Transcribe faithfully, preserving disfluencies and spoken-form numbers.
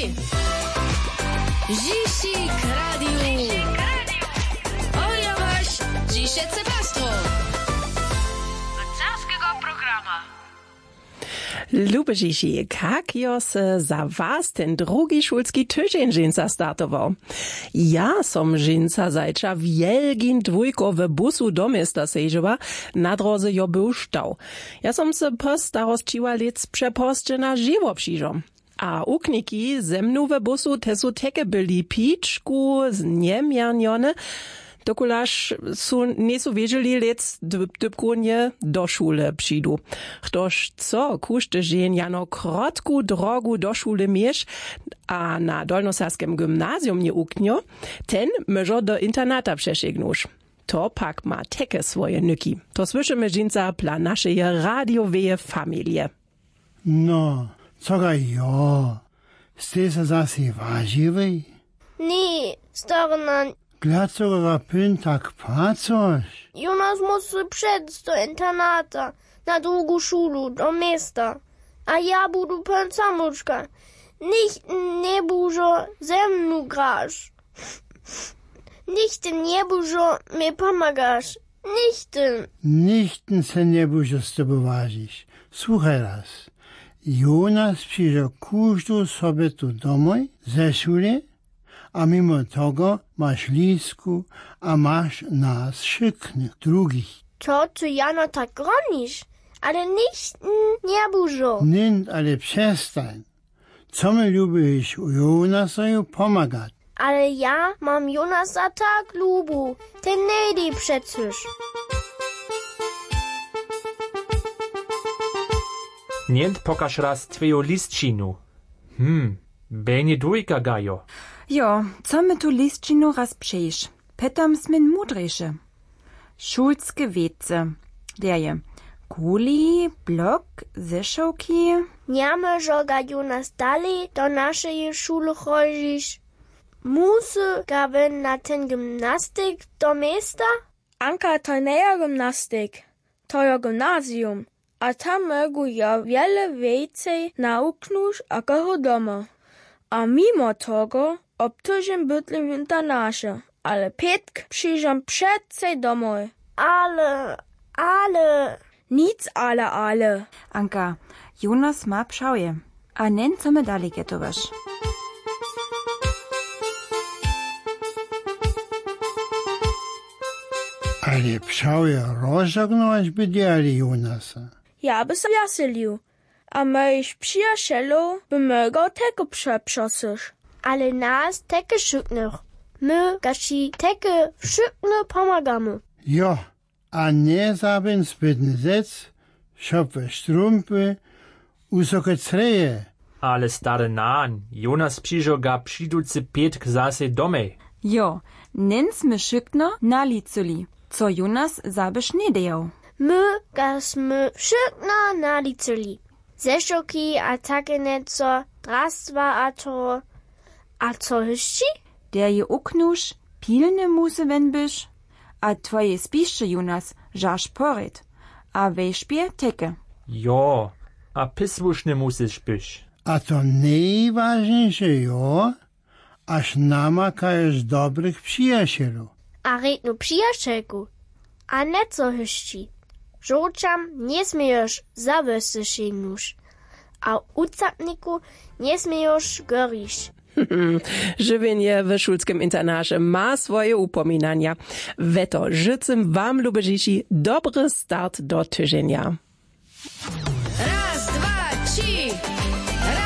Dziś! Dziś k radiu! Oja wasz, dzisie cepastwo! Carskiego programa. Lube Žiži, kak jo se za was ten drugi šulski tydzień dżinsa startował? Ja som dżinsa zajča wielgin dwójko w busu do miasta sejžova, na drodze jo był stał. Ja som se po starostčiwa lec przeposzcze na żywo přižom. A ukniki ze mnu w busu tesu teke byli pičku z niemiernione, dokulaż su nesu wiedzieli lec dybkunje do szule przyjdu. Ktoż co kuszty żen jano krotku drogu do szule miesz, a na dolnosarskim gymnazjum nie uknio, ten może do internata przesiegnusz. To pak ma teke swoje nyki. To słyszymy dżinsa dla naszej radioweje familie. No, coga jo, ste se zase wažiwej? Nee, starna. Glacoga pyn tak pacoš? Jonas musste przed do internata, na drugu szulu, do miasta. A ja budu pan samoczka. Nicht nie bužo ze mnu graš. Nicht nie bužo mi pomagaš. Nichten. Nichten se nie bužo z tobą wažiš. Słuchaj raz. Jonas przyjdzie każdy sobie tu domoj, ze szule, a mimo tego masz lisku, a masz nas szyknych drugich. To, co jano tak gronisz, ale nicht nie bužo. Nind, ale przestań. Co my lubisz u Jonasoju pomagać? Ale ja mam Jonasa tak lubu, ten nejdy przecież. Nient pokaż raz twoją listčinu. Hm, będzie dwójka gajo. Jo, co my tu listčinu raz przejsz? Petom smin mudrejsze. Szulskie wiece. Der je. Kuli, blok, zeszałki. Nie może ga Jonas dalej do naszej szule chodzić. Musi ga na ten gymnastyk do miasta? Anka, to nie je gymnastyk. To je gimnazjum. A tam mogą ja wiele więcej nauknąć jako doma. A mimo tego obtużem bytlim w internacie. Ale Petk przyjrzam przedcej domoj. Ale, ale... Nic ale, ale. Anka, Jonas ma pšauje. A nen co my dalej getowaš? Ale pšauje rozžagnovač by diali Jonasa. Ja by se jasilił. A moich przyjacielów by mogło tego przeprzosić. Ale nas teke szyknych. My gaši teke szykne pomagamy. Jo, a nie zabin spytny zec, šopve strumpy, usoke creje. Ale stary nan, Jonas przyjdzie ga przyjducy Petk zase domej. Jo, nen sme szykno naliculi, co Jonas zabysz nie dejał. My gasmy szykno naliculi. Zeszoki a takie nieco, drastwa a to... A co jeszcze? Der je uknusz, pilne muse wenn byś, a twoje spisze Jonas, żaż poryt, a wejszpie teke. Jo, a pisłuszny musisz być. A to najważniejsze jo, aż namakajesz dobrych przyjacielów. A rednu przyjacielku. A nieco jeszcze. Żołczam nie śmiejesz zawesy sięgnąć, a ucapniku nie śmiejesz gorisz. Żywienie w szulskim internacie ma swoje upominania. Weto, życzę wam, lube Žiži, dobry start do tydzienia.